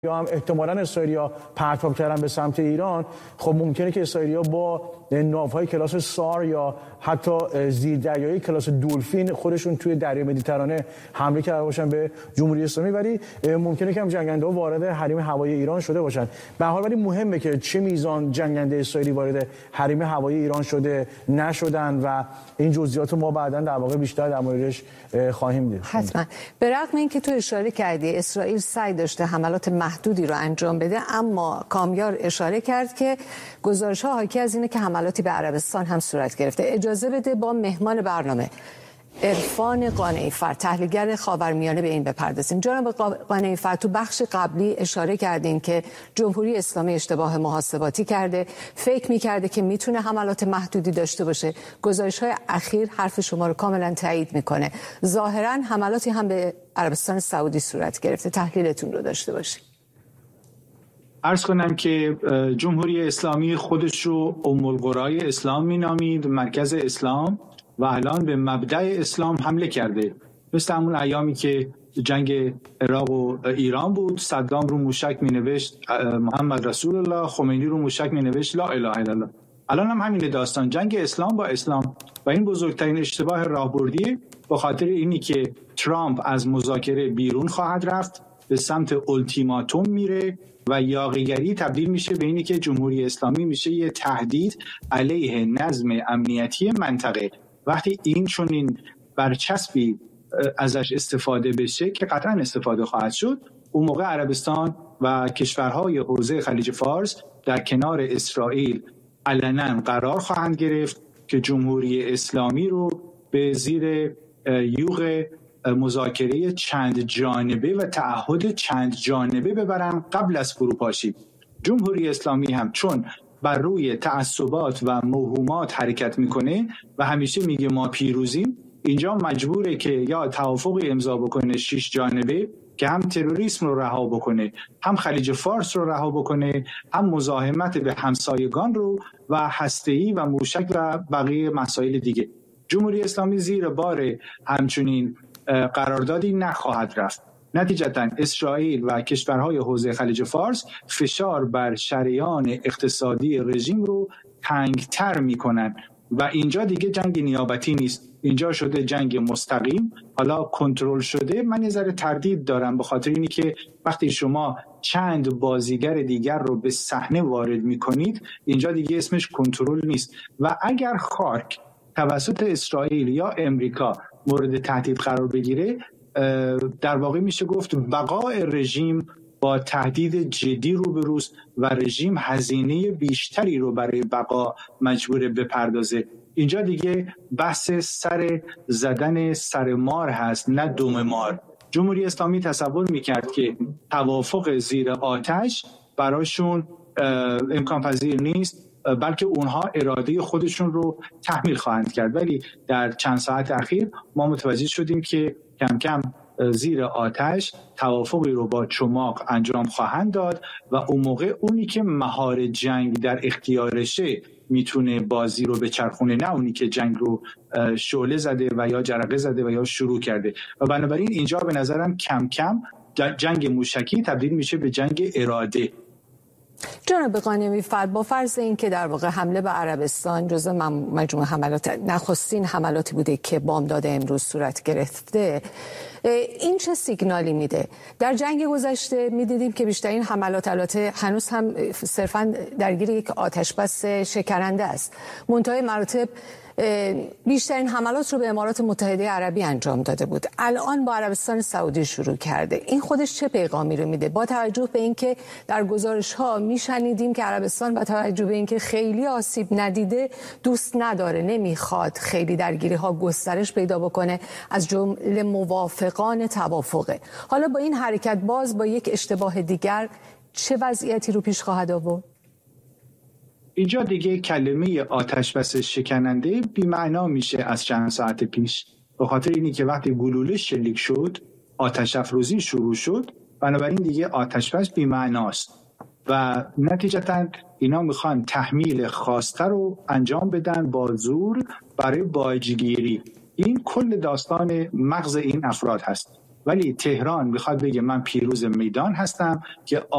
یا هم احتمالاً اسرائیلیا پرتاب کردن به سمت ایران، خب ممکنه که اسرائیلیا با ناوهای کلاس سار یا حتی زیردریایی کلاس دولفین خودشون توی دریای مدیترانه حمله کرده باشن به جمهوری اسلامی، ولی ممکنه که هم جنگنده‌ها وارد حریم هوایی ایران شده باشن. به هر حال ولی مهمه که چه میزان جنگنده اسرائیلی وارد حریم هوایی ایران شده نشدن و این جزئیات ما بعداً در واقع بیشتر در موردش خواهیم دید. حتما. به رغم اینکه تو اشاره کردی اسرائیل سعی داشته حملات محدودی رو انجام بده، اما کامیار اشاره کرد که گزارش‌ها حاکی از اینه که حملاتی به عربستان هم صورت گرفته. اجازه بده با مهمان برنامه عرفان قانعی‌فر، تحلیلگر خاورمیانه، به این بپردازیم. جناب قانعی‌فر، تو بخش قبلی اشاره کردین که جمهوری اسلامی اشتباه محاسباتی کرده، فکر می‌کرده که میتونه حملات محدودی داشته باشه. گزارش‌های اخیر حرف شما رو کاملا تایید میکنه. ظاهراً حملاتی هم به عربستان سعودی صورت گرفته. تحلیلتون رو داشته باشید. عرض کنم که جمهوری اسلامی خودش رو ام القرای اسلام مینامید، مرکز اسلام، و الان به مبدأ اسلام حمله کرده. مثل همون ایامی که جنگ عراق و ایران بود، صدام رو موشک مینوشت محمد رسول الله، خمینی رو موشک مینوشت لا اله الا الله. الان هم همین داستان، جنگ اسلام با اسلام، و این بزرگترین اشتباه راهبردی به خاطر اینی که ترامپ از مذاکره بیرون خواهد رفت، به سمت التیماتوم میره و یاغیگری تبدیل میشه به اینی که جمهوری اسلامی میشه یه تهدید علیه نظم امنیتی منطقه. وقتی این چنین برچسبی ازش استفاده بشه که قطعا استفاده خواهد شد، اون موقع عربستان و کشورهای حوزه خلیج فارس در کنار اسرائیل علنا قرار خواهند گرفت که جمهوری اسلامی رو به زیر یوغ مذاکره چند جانبه و تعهد چند جانبه ببرن قبل از فروپاشی. جمهوری اسلامی هم چون بر روی تعصبات و موهومات حرکت میکنه و همیشه میگه ما پیروزیم، اینجا مجبوره که یا توافقی امضا بکنه 6 جانبه که هم تروریسم رو رها بکنه، هم خلیج فارس رو رها بکنه، هم مزاحمت به همسایگان رو و هسته‌ای و موشک و بقیه مسائل دیگه. جمهوری اسلامی زیر بار همچنین قراردادی نخواهد رفت. نتیجتاً اسرائیل و کشورهای حوزه خلیج فارس فشار بر شریان اقتصادی رژیم رو تنگتر میکنن و اینجا دیگه جنگ نیابتی نیست، اینجا شده جنگ مستقیم، حالا کنترل شده. من یه ذره تردید دارم به خاطر اینی که وقتی شما چند بازیگر دیگر رو به صحنه وارد میکنید، اینجا دیگه اسمش کنترل نیست. و اگر خاک توسط اسرائیل یا امریکا مورد تهدید قرار بگیره، در واقع میشه گفت بقای رژیم با تهدید جدی روبروست و رژیم هزینه بیشتری رو برای بقا مجبور بپردازه. اینجا دیگه بحث سر زدن سر مار هست، نه دم مار. جمهوری اسلامی تصور میکرد که توافق زیر آتش براشون امکان پذیر نیست، بلکه اونها اراده خودشون رو تحمیل خواهند کرد. ولی در چند ساعت اخیر ما متوجه شدیم که کم کم زیر آتش توافقی رو با چماق انجام خواهند داد و اون موقع اونی که مهار جنگ در اختیارشه میتونه بازی رو بچرخونه، نه اونی که جنگ رو شعله زده و یا جرقه زده و یا شروع کرده. و بنابراین اینجا به نظرم کم کم جنگ موشکی تبدیل میشه به جنگ اراده. جناب قانعی‌فر، با فرض این که در واقع حمله به عربستان جزء مجموعه حملات، نخستین حملاتی بوده که بامداد امروز صورت گرفته، این چه سیگنالی میده؟ در جنگ گذشته میدیدیم که بیشترین حملات البته هنوز هم صرفاً درگیر یک آتشبس شکننده است، منتهای مراتب بیشترین حملات رو به امارات متحده عربی انجام داده بود، الان با عربستان سعودی شروع کرده. این خودش چه پیغامی رو میده با توجه به اینکه در گزارش‌ها میشنیدیم که عربستان با توجه به اینکه خیلی آسیب ندیده دوست نداره، نمیخواد خیلی درگیری‌ها گسترش پیدا بکنه، از جمله موافقان توافقه. حالا با این حرکت باز با یک اشتباه دیگر چه وضعیتی رو پیش خواهد آورد؟ اینجا دیگه کلمه آتشبس شکننده بی‌معنا میشه از چند ساعت پیش، به خاطر اینی که وقتی گلوله شلیک شد آتش افروزی شروع شد، بنابراین دیگه آتشبس بی‌معناست و نتیجتاً اینا میخوان تحمیل خواسته رو انجام بدن با زور برای باجگیری. این کل داستان مغز این افراد هست. ولی تهران میخواد بگه من پیروز میدان هستم که